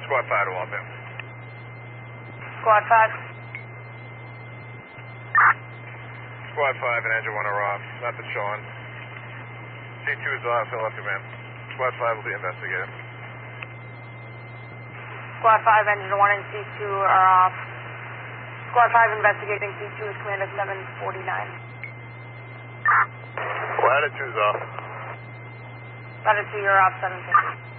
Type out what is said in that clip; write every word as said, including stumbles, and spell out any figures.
Squad five to Waltham. Squad five. Squad five and engine one are off. Nothing showing. C two is off, so left command. Squad five will be investigated. Squad five, engine one and C two are off. Squad five investigating C two is command at seven forty-nine. Latitude's off. Latitude, you're off seven fifty.